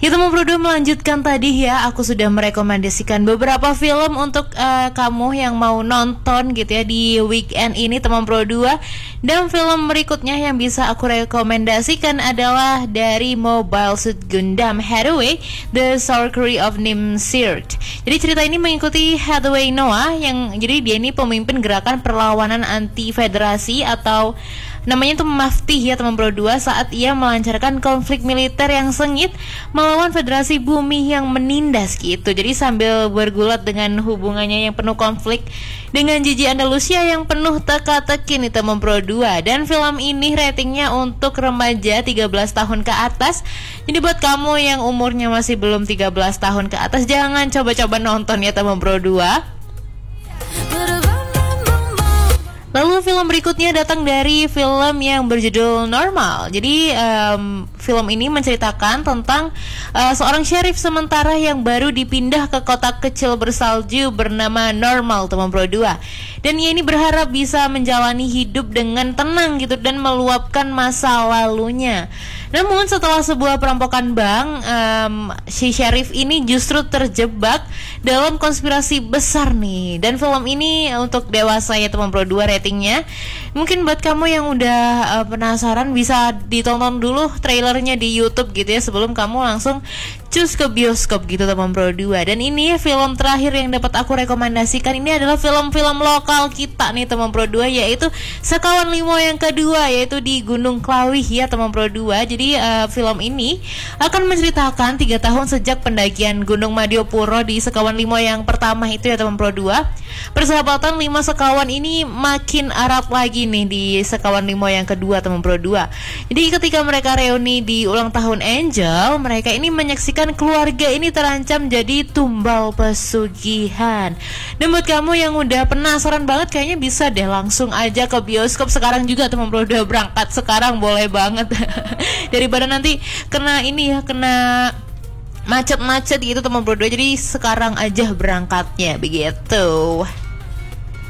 Kita mau berdua melanjutkan tadi ya. Aku sudah merekomendasikan beberapa film untuk kamu yang mau nonton gitu ya di weekend ini teman Pro 2. Dan film berikutnya yang bisa aku rekomendasikan adalah dari Mobile Suit Gundam Hathaway, The Sorcery of Nimsird. Jadi cerita ini mengikuti Hathaway Noah yang jadi dia ini pemimpin gerakan perlawanan anti federasi atau namanya tuh Maftih ya teman Pro 2 saat ia melancarkan konflik militer yang sengit melawan Federasi Bumi yang menindas gitu. Jadi sambil bergulat dengan hubungannya yang penuh konflik dengan Gigi Andalusia yang penuh teka-teki nih teman Pro 2. Dan film ini ratingnya untuk remaja 13 tahun ke atas. Jadi buat kamu yang umurnya masih belum 13 tahun ke atas, jangan coba-coba nonton ya teman Pro 2. Lalu film berikutnya datang dari film yang berjudul Normal. Jadi film ini menceritakan tentang seorang sheriff sementara yang baru dipindah ke kota kecil bersalju bernama Normal teman Pro 2. Dan ia ini berharap bisa menjalani hidup dengan tenang gitu dan meluapkan masa lalunya. Namun setelah sebuah perampokan bank, si sheriff ini justru terjebak dalam konspirasi besar nih. Dan film ini untuk dewasa ya teman Pro 2 ratingnya. Mungkin buat kamu yang udah penasaran bisa ditonton dulu trailernya di YouTube gitu ya sebelum kamu langsung cus ke bioskop gitu teman Pro 2. Dan ini film terakhir yang dapat aku rekomendasikan ini adalah film-film lokal kita nih teman Pro 2, yaitu Sekawan Limo yang kedua, yaitu di Gunung Klawih ya teman Pro 2. Jadi film ini akan menceritakan 3 tahun sejak pendakian Gunung Madiopuro di Sekawan Limo yang pertama itu ya teman Pro 2. Persahabatan 5 sekawan ini makin erat lagi nih di Sekawan Limo yang kedua teman Pro 2. Jadi ketika mereka reuni di ulang tahun Angel, mereka ini menyaksikan keluarga ini terancam jadi tumbal pesugihan. Dan buat kamu yang udah penasaran banget, kayaknya bisa deh langsung aja ke bioskop sekarang juga teman Pro 2, berangkat sekarang boleh banget. Daripada nanti kena ini ya, kena macet-macet gitu teman Pro 2. Jadi sekarang aja berangkatnya begitu.